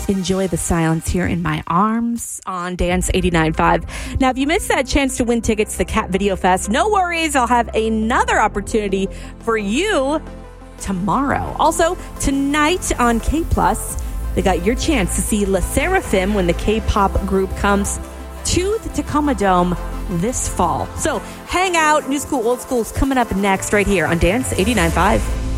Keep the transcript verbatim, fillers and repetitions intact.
enjoy the silence here in my arms on Dance eighty-nine point five. Now, if you missed that chance to win tickets to the Cat Video Fest, no worries. I'll have another opportunity for you tomorrow. Also, tonight on K Plus, they got your chance to see Le Seraphim when the K-pop group comes to the Tacoma Dome this fall. So hang out. New School, Old School's coming up next right here on Dance eighty-nine point five.